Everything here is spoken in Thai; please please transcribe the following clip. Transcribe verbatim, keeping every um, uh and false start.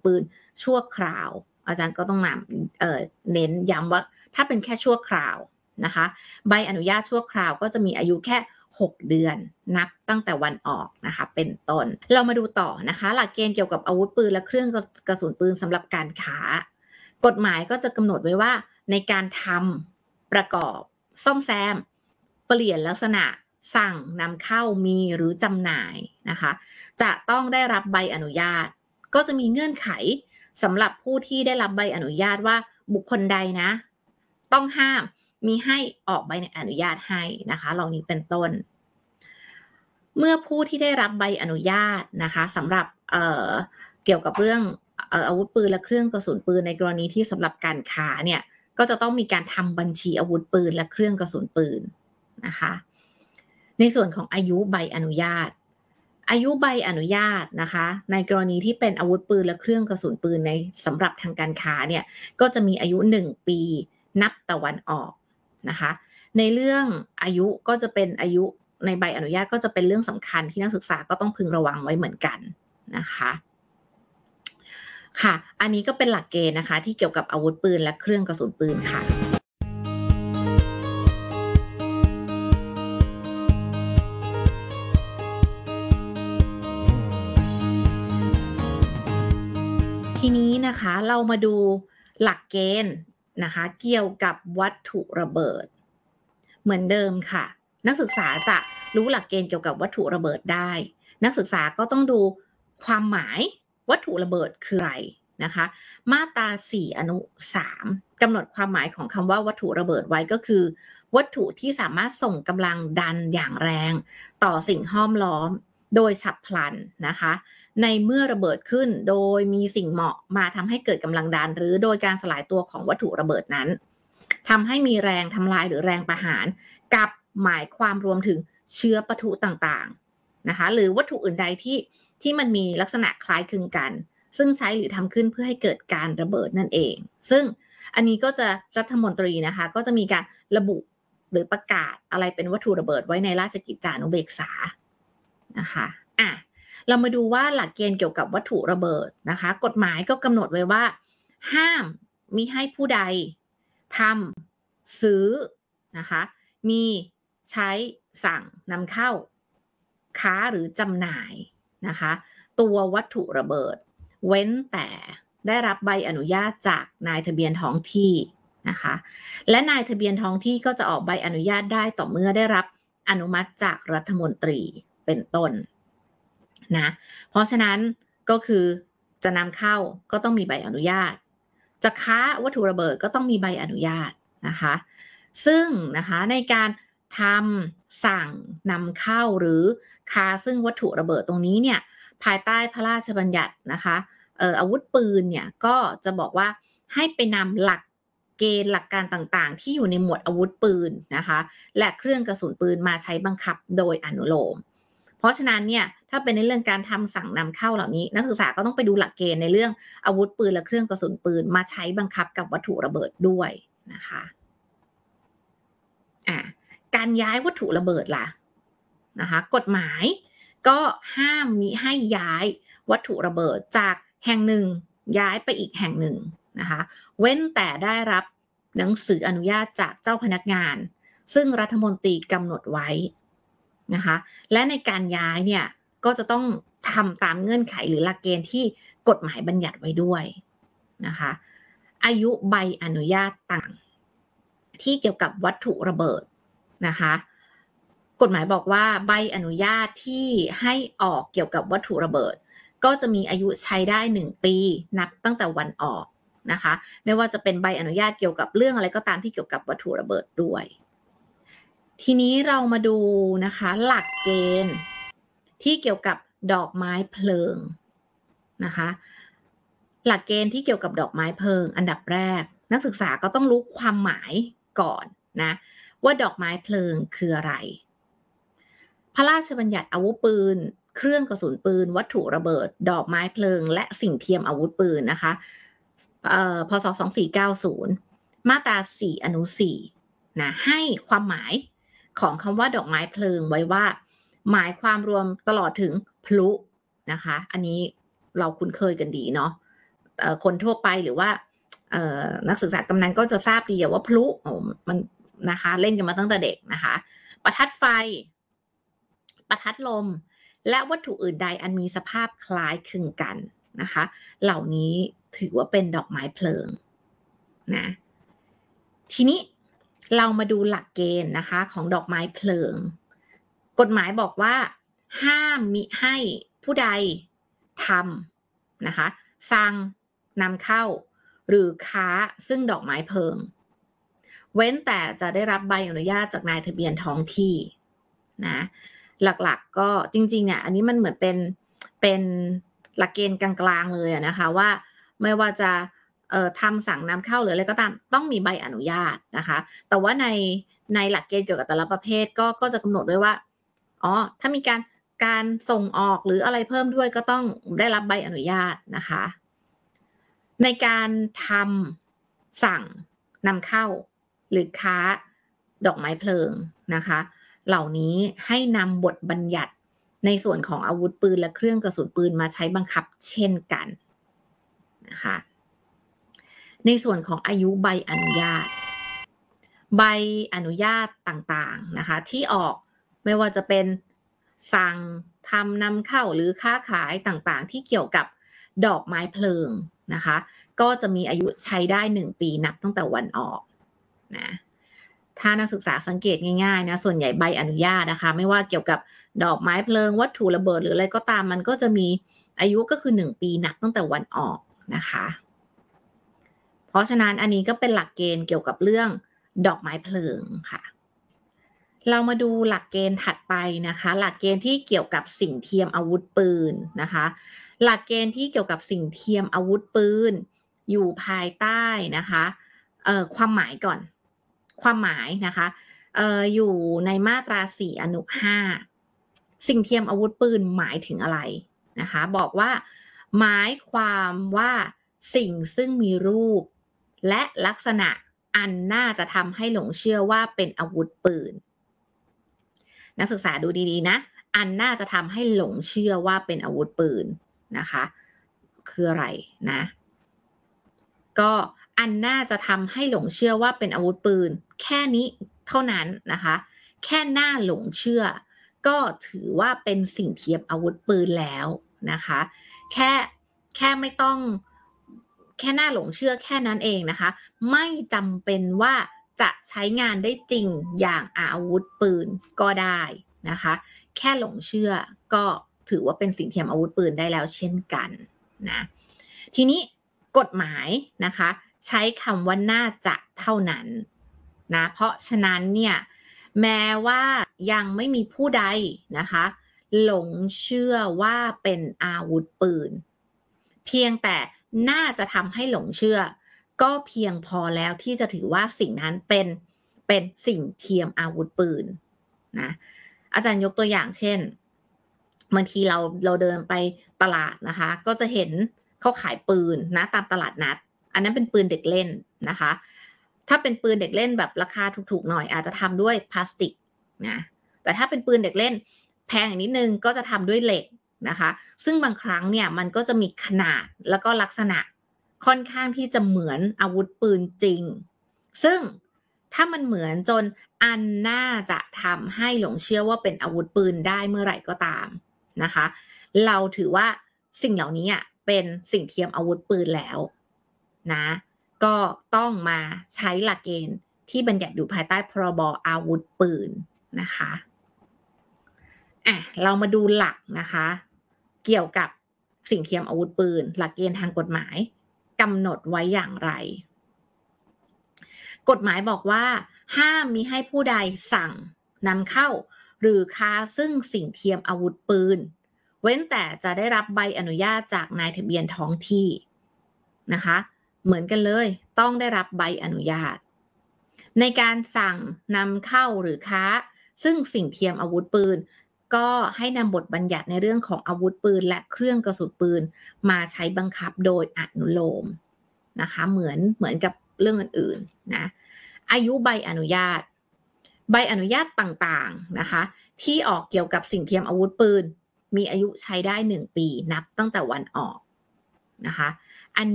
ปืนชั่วคราวอาจารย์ก็ต้องนำเอ่อเน้นย้ำว่าถ้าเป็นแค่ชั่วคราวนะคะใบอนุญาตชั่วคราวก็จะมีอายุแค่หกเดือนนับตั้งแต่วันออกนะคะเป็นต้นเรามาดูต่อนะคะหลักเกณฑ์เกี่ยวกับอาวุธปืนและเครื่องกระสุนปืนสำหรับการค้ากฎหมายก็จะกำหนดไว้ว่าในการทำประกอบซ่อมแซมเปลี่ยนลักษณะสั่งนำเข้ามีหรือจำหน่ายนะคะจะต้องได้รับใบอนุญาตก็จะมีเงื่อนไขสำหรับผู้ที่ได้รับใบอนุญาตว่าบุคคลใดนะต้องห้ามมีให้ออกใบอนุญาตให้นะคะเหล่านี้เป็นต้นเมื่อผู้ที่ได้รับใบอนุญาตนะคะสำหรับเอ่อเกี่ยวกับเรื่องเอ่ออาวุธปืนและเครื่องกระสุนปืนในกรณีที่สำหรับการค้าเนี่ยก็จะต้องมีการทำบัญชีอาวุธปืนและเครื่องกระสุนปืนนะคะในส่วนของอายุใบอนุญาตอายุใบอนุญาตนะคะในกรณีที่เป็นอาวุธปืนและเครื่องกระสุนปืนในสำหรับทางการค้าเนี่ยก็จะมีอายุหนึ่งปีนับตะวันออกนะคะในเรื่องอายุก็จะเป็นอายุในใบอนุญาตก็จะเป็นเรื่องสำคัญที่นักศึกษาก็ต้องพึงระวังไว้เหมือนกันนะคะค่ะอันนี้ก็เป็นหลักเกณฑ์นะคะที่เกี่ยวกับอาวุธปืนและเครื่องกระสุนปืนค่ะทีนี้นะคะเรามาดูหลักเกณฑ์นะคะเกี่ยวกับวัตถุระเบิดเหมือนเดิมค่ะนักศึกษาจะรู้หลักเกณฑ์เกี่ยวกับวัตถุระเบิดได้นักศึกษาก็ต้องดูความหมายวัตถุระเบิดคืออะไรนะคะมาตราสี่อนุสามกำหนดความหมายของคำว่าวัตถุระเบิดไว้ก็คือวัตถุที่สามารถส่งกำลังดันอย่างแรงต่อสิ่งห้อมล้อมโดยฉับพลันนะคะในเมื่อระเบิดขึ้นโดยมีสิ่งเหมาะมาทำให้เกิดกำลังดันหรือโดยการสลายตัวของวัตถุระเบิดนั้นทำให้มีแรงทำลายหรือแรงประหารกับหมายความรวมถึงเชื้อปะทุต่างๆนะคะหรือวัตถุอื่นใดที่ที่มันมีลักษณะคล้ายคลึงกันซึ่งใช้หรือทำขึ้นเพื่อให้เกิดการระเบิดนั่นเองซึ่งอันนี้ก็จะรัฐมนตรีนะคะก็จะมีการระบุหรือประกาศอะไรเป็นวัตถุระเบิดไว้ในราชกิจจานุเบกษานะคะอ่ะเรามาดูว่าหลักเกณฑ์เกี่ยวกับวัตถุระเบิดนะคะกฎหมายก็กำหนดไว้ว่าห้ามมิให้ผู้ใดทำซื้อนะคะมีใช้สั่งนำเข้าค้าหรือจำหน่ายนะคะตัววัตถุระเบิดเว้นแต่ได้รับใบอนุญาตจากนายทะเบียนท้องที่นะคะและนายทะเบียนท้องที่ก็จะออกใบอนุญาตได้ต่อเมื่อได้รับอนุมัติจากรัฐมนตรีเป็นต้นนะเพราะฉะนั้นก็คือจะนำเข้าก็ต้องมีใบอนุญาตจะค้าวัตถุระเบิดก็ต้องมีใบอนุญาตนะคะซึ่งนะคะในการทำสั่งนำเข้าหรือค้าซึ่งวัตถุระเบิดตรงนี้เนี่ยภายใต้พระราชบัญญัตินะคะเอ่ออาวุธปืนเนี่ยก็จะบอกว่าให้ไปนำหลักเกณฑ์หลักการต่างๆที่อยู่ในหมวดอาวุธปืนนะคะและเครื่องกระสุนปืนมาใช้บังคับโดยอนุโลมเพราะฉะนั้นเนี่ยถ้าเป็นในเรื่องการทำสั่งนำเข้าเหล่านี้นักศึกษาก็ต้องไปดูหลักเกณฑ์ในเรื่องอาวุธปืนและเครื่องกระสุนปืนมาใช้บังคับกับวัตถุระเบิดด้วยนะคะอ่ะการย้ายวัตถุระเบิดล่ะนะคะกฎหมายก็ห้ามมิให้ย้ายวัตถุระเบิดจากแห่งหนึ่งย้ายไปอีกแห่งหนึ่งนะคะเว้นแต่ได้รับหนังสืออนุญาตจากเจ้าพนักงานซึ่งรัฐมนตรีกำหนดไว้นะคะและในการย้ายเนี่ยก็จะต้องทำตามเงื่อนไขหรือหลักเกณฑ์ที่กฎหมายบัญญัติไว้ด้วยนะคะอายุใบอนุญาตต่างที่เกี่ยวกับวัตถุระเบิดนะคะกฎหมายบอกว่าใบอนุญาตที่ให้ออกเกี่ยวกับวัตถุระเบิดก็จะมีอายุใช้ได้หนึ่งปีนับตั้งแต่วันออกนะคะไม่ว่าจะเป็นใบอนุญาตเกี่ยวกับเรื่องอะไรก็ตามที่เกี่ยวกับวัตถุระเบิดด้วยทีนี้เรามาดูนะคะหลักเกณฑ์ที่เกี่ยวกับดอกไม้เพลิงนะคะหลักเกณฑ์ที่เกี่ยวกับดอกไม้เพลิงอันดับแรกนักศึกษาก็ต้องรู้ความหมายก่อนนะว่าดอกไม้เพลิงคืออะไรพระราชบัญญัติอาวุธปืนเครื่องกระสุนปืนวัตถุระเบิดดอกไม้เพลิงและสิ่งเทียมอาวุธปืนนะคะพศสองพันสี่ร้อยเก้าสิบมาตราสี่อนุสี่นะให้ความหมายของคำว่าดอกไม้เพลิงไว้ว่าหมายความรวมตลอดถึงพลุนะคะอันนี้เราคุ้นเคยกันดีเนาะเอ่อคนทั่วไปหรือว่าเอ่อนักศึกษากำนันก็จะทราบดีอะว่าพลุโอ้มันนะคะเล่นกันมาตั้งแต่เด็กนะคะประทัดไฟประทัดลมและวัตถุอื่นใดอันมีสภาพคล้ายคลึงกันนะคะเหล่านี้ถือว่าเป็นดอกไม้เพลิงนะทีนี้เรามาดูหลักเกณฑ์นะคะของดอกไม้เพลิงกฎหมายบอกว่าห้ามมิให้ผู้ใดทำนะคะสั่งนำเข้าหรือค้าซึ่งดอกไม้เพลิงเว้นแต่จะได้รับใบอนุญาตจากนายทะเบียนท้องที่นะหลักๆก็จริงๆเนี่ยอันนี้มันเหมือนเป็นเป็นหลักเกณฑ์กลางๆเลยนะคะว่าไม่ว่าจะเอ่อทำสั่งนำเข้าหรืออะไรก็ตามต้องมีใบอนุญาตนะคะแต่ว่าในในหลักเกณฑ์เกี่ยวกับแต่ละประเภทก็ก็จะกำหนดด้วยว่าอ๋อถ้ามีการการส่งออกหรืออะไรเพิ่มด้วยก็ต้องได้รับใบอนุญาตนะคะในการทำสั่งนำเข้าหรือค้าดอกไม้เพลิงนะคะเหล่านี้ให้นำบทบัญญัติในส่วนของอาวุธปืนและเครื่องกระสุนปืนมาใช้บังคับเช่นกันนะคะในส่วนของอายุใบอนุญาตใบอนุญาตต่างๆนะคะที่ออกไม่ว่าจะเป็นสั่งทำนำเข้าหรือค้าขายต่างๆที่เกี่ยวกับดอกไม้เพลิงนะคะก็จะมีอายุใช้ได้หนึ่งปีนับตั้งแต่วันออกนะถ้านักศึกษาสังเกตง่ายๆนะส่วนใหญ่ใบอนุญาตนะคะไม่ว่าเกี่ยวกับดอกไม้เพลิงวัตถุระเบิดหรืออะไรก็ตามมันก็จะมีอายุก็คือหนึ่งปีนับตั้งแต่วันออกนะคะเพราะฉะนั้นอันนี้ก็เป็นหลักเกณฑ์เกี่ยวกับเรื่องดอกไม้เพลิงค่ะเรามาดูหลักเกณฑ์ถัดไปนะคะหลักเกณฑ์ที่เกี่ยวกับสิ่งเทียมอาวุธปืนนะคะหลักเกณฑ์ที่เกี่ยวกับสิ่งเทียมอาวุธปืนอยู่ภายใต้นะคะเอ่อความหมายก่อนความหมายนะคะเอ่ออยู่ในมาตราสี่อนุห้าสิ่งเทียมอาวุธปืนหมายถึงอะไรนะคะบอกว่าหมายความว่าสิ่งซึ่งมีรูปและลักษณะอันน่าจะทำให้หลงเชื่อว่าเป็นอาวุธปืนนักศึกษาดูดีๆนะอันน่าจะทำให้หลงเชื่อว่าเป็นอาวุธปืนนะคะคืออะไรนะก็อันน่าจะทำให้หลงเชื่อว่าเป็นอาวุธปืนแค่นี้เท่านั้นนะคะแค่น่าหลงเชื่อก็ถือว่าเป็นสิ่งเทียมอาวุธปืนแล้วนะคะแค่แค่ไม่ต้องแค่น่าหลงเชื่อแค่นั้นเองนะคะไม่จำเป็นว่าจะใช้งานได้จริงอย่างอาวุธปืนก็ได้นะคะแค่หลงเชื่อก็ถือว่าเป็นสิ่งเทียมอาวุธปืนได้แล้วเช่นกันนะทีนี้กฎหมายนะคะใช้คำว่าน่าจะเท่านั้นนะเพราะฉะนั้นเนี่ยแม้ว่ายังไม่มีผู้ใดนะคะหลงเชื่อว่าเป็นอาวุธปืนเพียงแต่น่าจะทำให้หลงเชื่อก็เพียงพอแล้วที่จะถือว่าสิ่งนั้นเป็นเป็นสิ่งเทียมอาวุธปืนนะอาจารย์ยกตัวอย่างเช่นบางทีเราเราเดินไปตลาดนะคะก็จะเห็นเขาขายปืนนะตามตลาดนัดอันนั้นเป็นปืนเด็กเล่นนะคะถ้าเป็นปืนเด็กเล่นแบบราคาถูกๆหน่อยอาจจะทำด้วยพลาสติกนะแต่ถ้าเป็นปืนเด็กเล่นแพงนิดนึงก็จะทำด้วยเหล็กนะคะซึ่งบางครั้งเนี่ยมันก็จะมีขนาดแล้วก็ลักษณะค่อนข้างที่จะเหมือนอาวุธปืนจริงซึ่งถ้ามันเหมือนจนอันน่าจะทำให้หลงเชื่อว่าเป็นอาวุธปืนได้เมื่อไหร่ก็ตามนะคะเราถือว่าสิ่งเหล่านี้เป็นสิ่งเทียมอาวุธปืนแล้วนะก็ต้องมาใช้หลักเกณฑ์ที่บัญญัติอยู่ภายใต้พรบอาวุธปืนนะคะอ่ะเรามาดูหลักนะคะเกี่ยวกับสิ่งเทียมอาวุธปืนหลักเกณฑ์ทางกฎหมายกำหนดไว้อย่างไรกฎหมายบอกว่าห้ามมิให้ผู้ใดสั่งนำเข้าหรือค้าซึ่งสิ่งเทียมอาวุธปืนเว้นแต่จะได้รับใบอนุญาตจากนายทะเบียนท้องที่นะคะเหมือนกันเลยต้องได้รับใบอนุญาตในการสั่งนำเข้าหรือค้าซึ่งสิ่งเทียมอาวุธปืนก็ให้นำบทบัญญัติในเรื่องของอาวุธปืนและเครื่องกระสุนปืนมาใช้บังคับโดยอนุโลมนะคะเหมือนเหมือนกับเรื่องอื่นๆนะอายุใบอนุญาตใบอนุญาตต่างๆนะคะที่ออกเกี่ยวกับสิ่งเทียมอาวุธปืนมีอายุใช้ได้หนึ่งปีนับตั้งแต่วันออกนะคะ